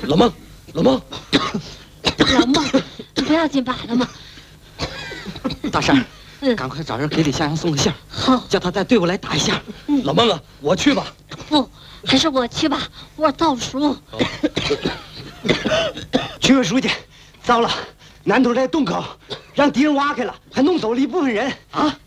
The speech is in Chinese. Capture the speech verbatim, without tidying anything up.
老孟，老孟， 老孟，不要紧吧，老孟。 大山，嗯，赶快找人给李向阳送个信儿， 好， 叫他带队伍来打一下。 嗯， 老孟啊，我去吧。 不，还是我去吧，我倒数。 区委书记，糟了，南头这洞口让敌人挖开了，还弄走了一部分人啊！